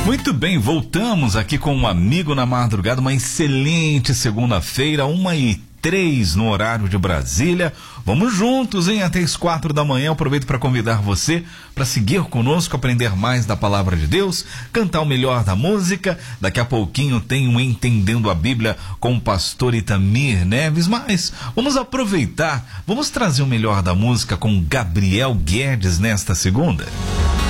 Muito bem, voltamos aqui com um amigo na madrugada, uma excelente segunda-feira, 1h03 no horário de Brasília. Vamos juntos, hein? Até as 4 da manhã. Eu aproveito para convidar você para seguir conosco, aprender mais da palavra de Deus, cantar o melhor da música. Daqui a pouquinho tem um Entendendo a Bíblia com o pastor Itamir Neves, mas vamos aproveitar, vamos trazer o melhor da música com Gabriel Guedes nesta segunda.